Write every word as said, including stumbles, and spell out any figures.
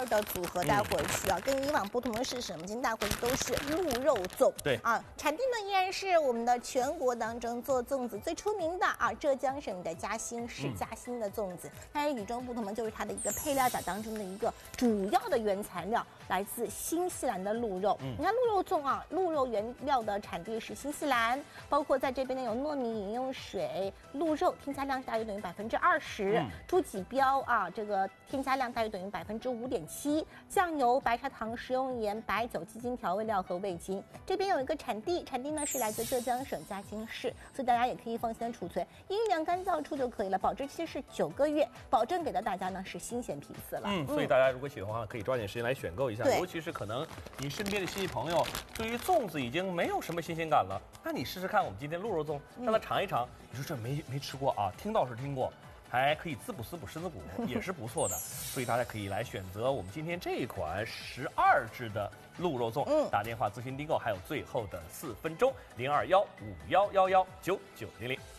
的组合带回去啊，嗯、跟以往不同的是什么？今天带回去都是鹿肉粽。 对啊，产地呢依然是我们的全国当中做粽子最出名的啊，浙江省的嘉兴市嘉兴的粽子。但是与众不同的就是它的一个配料表当中的一个主要的原材料来自新西兰的鹿肉。嗯、你看鹿肉粽啊，鹿肉原料的产地是新西兰，包括在这边呢有糯米、饮用水、鹿肉，添加量大约等于百分之二十，猪脊膘啊，这个添加量大约等于百分之五点七，酱油、白砂糖、食用盐、白酒、鸡精调味料和味精。这边有一个产地，产地呢是来自浙江省嘉兴市，所以大家也可以放心的储存，阴凉干燥处就可以了，保质期是九个月，保证给到大家呢是新鲜皮丝了。 嗯，所以大家如果喜欢的话，可以抓紧时间来选购一下，尤其是可能你身边的亲戚朋友对于粽子已经没有什么新鲜感了，那你试试看我们今天鹿肉粽，让他尝一尝。你说这没没吃过啊？听到是听过，还可以滋补滋补身子骨，也是不错的。所以大家可以来选择我们今天这一款十二支的鹿肉粽，嗯，打电话咨询订购，还有最后的四分钟，零二幺五幺幺幺九九零零。